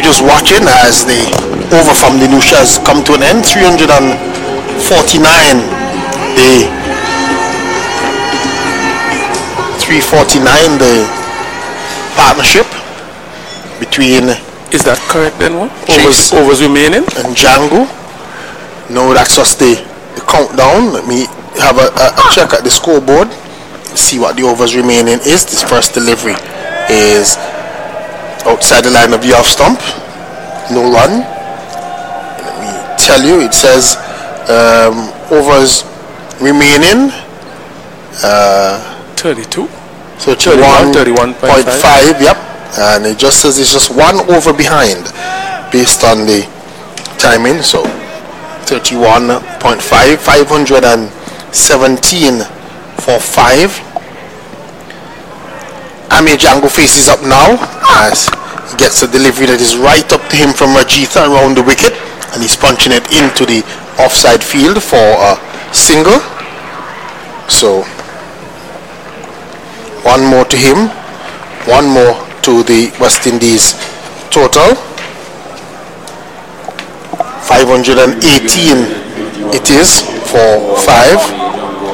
just watching as the over from the Lucias come to an end. 349. The 349. The partnership between. Is that correct then? What? Chase Overs remaining? And Django. No, that's just the countdown. Let me have a check at the scoreboard. See what the overs remaining is. This first delivery is outside the line of the off stump. No run. Let me tell you, it says overs remaining 32. So 31.5. Yep. And it just says it's just one over behind based on the timing. So 31.5, 517 for 5. Ame Django faces up now as he gets a delivery that is right up to him from Rajitha around the wicket, and he's punching it into the offside field for a single. So one more to him, one more to the West Indies total. 518 it is for 5.